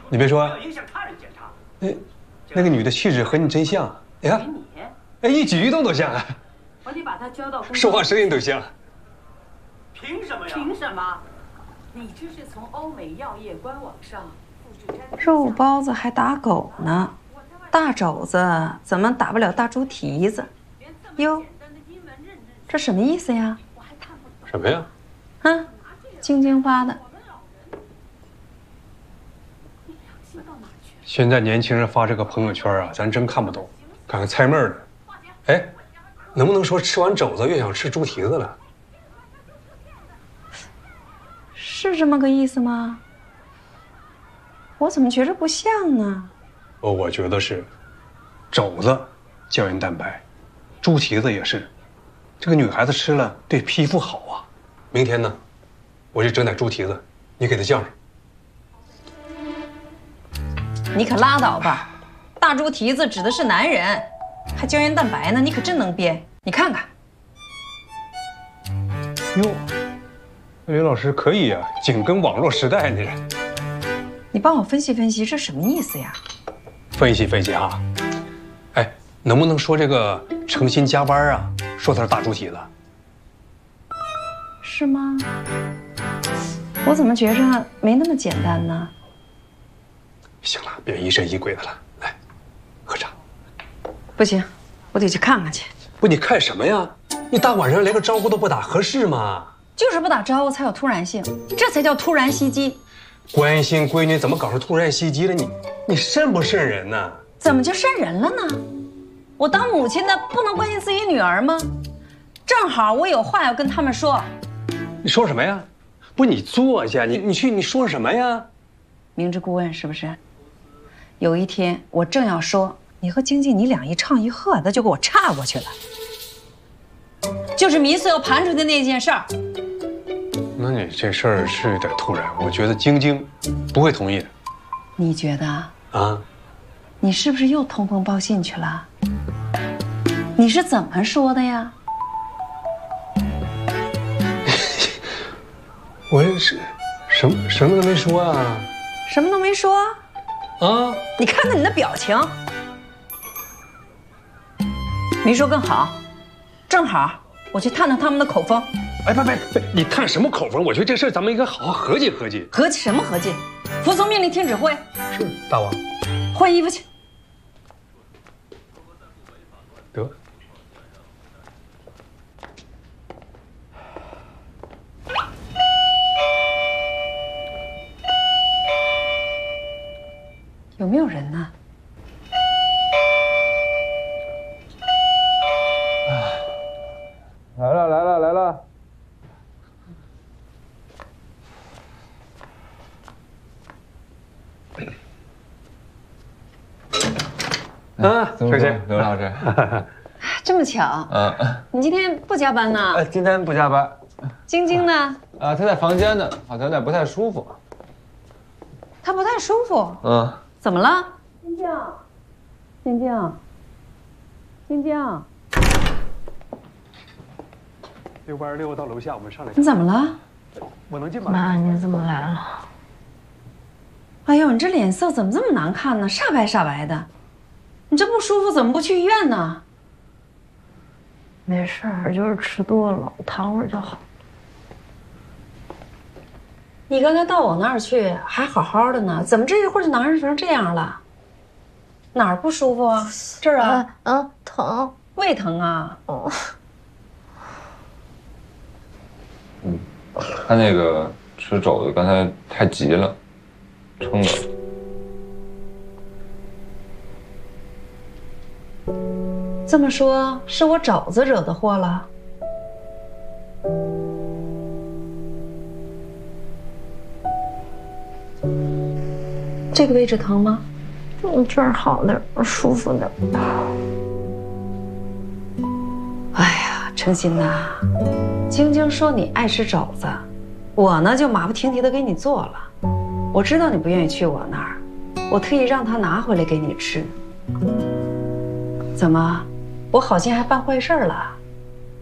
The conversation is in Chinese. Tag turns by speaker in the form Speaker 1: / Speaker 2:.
Speaker 1: 你别说，
Speaker 2: 影响他人检查。
Speaker 1: 那个女的气质和你真像，你看，哎，一举一动都像啊。
Speaker 3: 我得把她交到公司。
Speaker 1: 说话声音都像。
Speaker 2: 凭什么呀？
Speaker 3: 凭什么？你这是从欧美药业官网上复制粘。
Speaker 4: 肉包子还打狗呢，大肘子怎么打不了大猪蹄子？哟，这什么意思呀？
Speaker 1: 什么呀？
Speaker 4: 啊，晶晶发的。
Speaker 1: 现在年轻人发这个朋友圈啊，咱真看不懂。看看菜妹儿的，哎，能不能说吃完肘子越想吃猪蹄子了？
Speaker 4: 是这么个意思吗？我怎么觉着不像呢？
Speaker 1: 我觉得是，肘子胶原蛋白，猪蹄子也是，这个女孩子吃了对皮肤好啊。明天呢，我就整点猪蹄子，你给她酱上。
Speaker 4: 你可拉倒吧，大猪蹄子指的是男人，还胶原蛋白呢，你可真能编。你看看，
Speaker 1: 哟，刘老师可以啊，紧跟网络时代呢。
Speaker 4: 你帮我分析分析，这什么意思呀？
Speaker 1: 分析分析啊，哎，能不能说这个诚心加班啊？说他是大猪蹄子，
Speaker 4: 是吗？我怎么觉着没那么简单呢？
Speaker 1: 行了，别疑神疑鬼的了，来，喝茶。
Speaker 4: 不行，我得去看看去。
Speaker 1: 不，你看什么呀？你大晚上连个招呼都不打，合适吗？
Speaker 4: 就是不打招呼才有突然性，这才叫突然袭击。
Speaker 1: 关心闺女怎么搞成突然袭击了？你瘆不瘆人呢？
Speaker 4: 怎么就瘆人了呢？我当母亲的不能关心自己女儿吗？正好我有话要跟他们说。
Speaker 1: 你说什么呀？不，你坐下，你说什么呀？
Speaker 4: 明知故问是不是？有一天我正要说，你和晶晶你俩一唱一和的，就给我岔过去了。就是迷色要盘出的那件事儿。
Speaker 1: 那你这事儿是有点突然，我觉得晶晶不会同意的。
Speaker 4: 你觉得？
Speaker 1: 啊？
Speaker 4: 你是不是又通风报信去了？你是怎么说的呀？
Speaker 1: 我是什么都没说啊。
Speaker 4: 什么都没说。
Speaker 1: 啊！
Speaker 4: 你看看你的表情，没说更好。正好我去探探他们的口风。
Speaker 1: 哎，别，你探什么口风？我觉得这事儿咱们应该好好合计合计。
Speaker 4: 合计什么合计？服从命令，听指挥。
Speaker 1: 是，大王。
Speaker 4: 换衣服去。
Speaker 1: 得。
Speaker 4: 有没有人呢？
Speaker 5: 来了！
Speaker 1: 啊，
Speaker 5: 怎么说，刘老师？
Speaker 4: 这么巧？你今天不加班呢？
Speaker 5: 今天不加班。
Speaker 4: 晶晶呢？
Speaker 5: 她在房间呢，好像有点不太舒服。
Speaker 4: 她不太舒服？怎么了？晶晶。
Speaker 1: 遛弯溜到楼下，我们上来。
Speaker 4: 你怎么了？
Speaker 1: 我能进吗？
Speaker 6: 妈，你怎么来了？
Speaker 4: 哎呦，你这脸色怎么这么难看呢？煞白的。你这不舒服怎么不去医院呢？
Speaker 6: 没事儿，就是吃多了，躺会儿就好。
Speaker 4: 你刚才到我那儿去还好好的呢，怎么这一会儿就难受成这样了？哪儿不舒服啊？这儿啊？
Speaker 6: 疼，
Speaker 4: 胃疼啊？
Speaker 5: 他那个吃肘子刚才太急了，撑的。
Speaker 4: 这么说，是我肘子惹的祸了？这个位置疼吗？
Speaker 6: 这儿好点，舒服点。
Speaker 4: 哎呀，诚心呐，晶晶说你爱吃肘子，我呢就马不停蹄的给你做了。我知道你不愿意去我那儿，我特意让他拿回来给你吃。怎么，我好心还办坏事了？